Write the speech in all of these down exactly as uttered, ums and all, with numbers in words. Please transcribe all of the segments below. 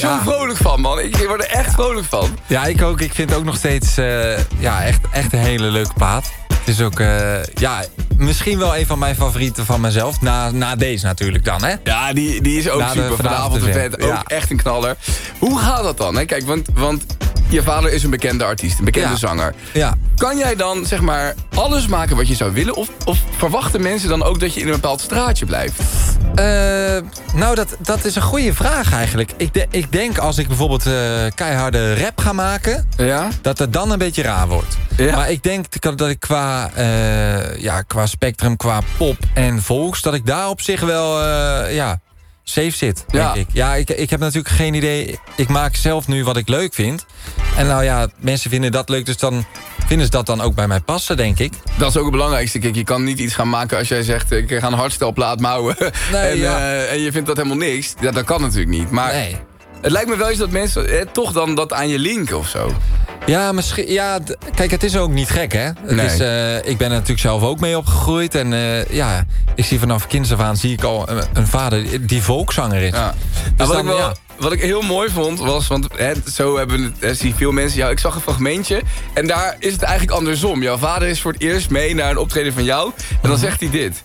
zo Ja. vrolijk van, man. Ik word er echt vrolijk van. Ja, ik ook. Ik vind het ook nog steeds uh, ja, echt, echt een hele leuke plaat. Het is ook, uh, ja, misschien wel een van mijn favorieten van mezelf. Na, na deze natuurlijk dan, hè? Ja, die, die is ook Na de super. Vanavond Vanavond de de vet. Vet. Ook Ja. echt een knaller. Hoe gaat dat dan? Hè? Kijk, want, want je vader is een bekende artiest. Een bekende Ja. zanger. Ja. Kan jij dan, zeg maar, alles maken wat je zou willen? Of, of verwachten mensen dan ook dat je in een bepaald straatje blijft? Uh, nou, dat, dat is een goede vraag eigenlijk. Ik, de, ik denk als ik bijvoorbeeld uh, keiharde rap ga maken... Ja? dat het dan een beetje raar wordt. Ja. Maar ik denk dat ik qua, uh, ja, qua spectrum, qua pop en volks... dat ik daar op zich wel uh, ja, safe zit, denk Ja. ik. Ja, ik, ik heb natuurlijk geen idee. Ik maak zelf nu wat ik leuk vind. En nou ja, mensen vinden dat leuk, dus dan... vinden ze dat dan ook bij mij passen, denk ik. Dat is ook het belangrijkste. Kijk, je kan niet iets gaan maken als jij zegt... ik ga een hardstelplaat mouwen. Nee, en, ja. uh, en je vindt dat helemaal niks. Ja, dat kan natuurlijk niet. Maar Nee. het lijkt me wel eens dat mensen eh, toch dan dat aan je linken of zo. Ja, misschien, ja, d- kijk, het is ook niet gek, hè? Het Nee. is, uh, ik ben er natuurlijk zelf ook mee opgegroeid. En uh, ja, ik zie vanaf kinds af aan zie ik al een, een vader die volkszanger is. Ja. Dus Nou, wat, dan, ik wel, ja. wat ik heel mooi vond was... want hè, zo hebben het, hè, zien veel mensen jou. Ik zag een fragmentje en daar is het eigenlijk andersom. Jouw vader is voor het eerst mee naar een optreden van jou. En dan zegt hij dit.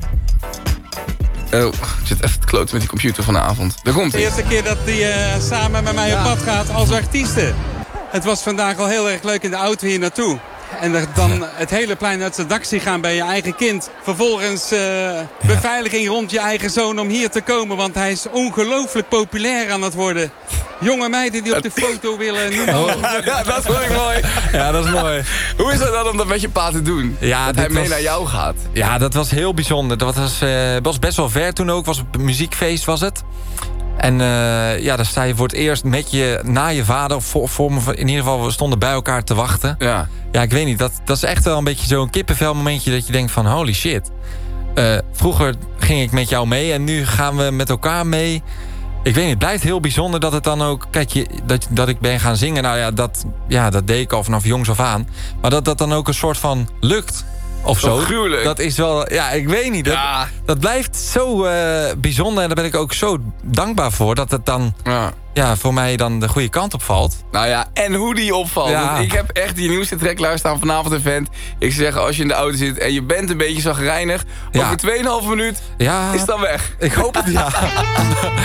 Oh, ik zit even te kloten met die computer vanavond. Daar komt De hij. eerste keer dat hij uh, samen met mij op pad gaat als artieste. Het was vandaag al heel erg leuk in de auto hier naartoe. En er dan het hele plein uit zijn dak zien gaan bij je eigen kind. Vervolgens uh, beveiliging rond je eigen zoon om hier te komen. Want hij is ongelooflijk populair aan het worden. Jonge meiden die op de foto willen. Oh. Ja, dat vond ik mooi. Ja, dat is mooi. Hoe is dat dan om dat met je pa te doen? Ja, dat dit hij mee was- naar jou gaat. Ja, dat was heel bijzonder. Dat was, uh, was best wel ver toen ook. Was een muziekfeest was het. En uh, ja, dan sta je voor het eerst met je, na je vader... Voor, voor me, in ieder geval, we stonden bij elkaar te wachten. Ja. Ja, ik weet niet. Dat, dat is echt wel een beetje zo'n kippenvel momentje... dat je denkt van, holy shit. Uh, vroeger ging ik met jou mee en nu gaan we met elkaar mee. Ik weet niet, het blijft heel bijzonder dat het dan ook... Kijk, je, dat, dat ik ben gaan zingen, nou ja dat, ja, dat deed ik al vanaf jongs af aan. Maar dat dat dan ook een soort van lukt... Of zo. Toch gruwelijk. Dat is wel, ja, ik weet niet. Dat, Ja. dat blijft zo uh, bijzonder en daar ben ik ook zo dankbaar voor... dat het dan Ja. ja, voor mij dan de goede kant op valt. Nou ja, en hoe die opvalt. Ja. Want ik heb echt die nieuwste track klaarstaan vanavond event. Ik zou zeggen, als je in de auto zit en je bent een beetje zagrijnig... Ja. over tweeënhalve minuut Ja, is het dan weg. ik hoop het, ja.